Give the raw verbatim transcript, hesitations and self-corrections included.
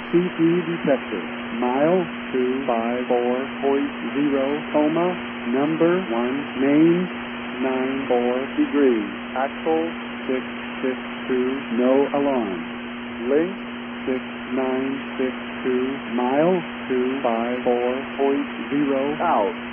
C P detected. Mile two five four point zero, coma, number one, main, nine four degrees. Axle, six six two, no alarm. Link, six nine six two, mile two five four point zero, out.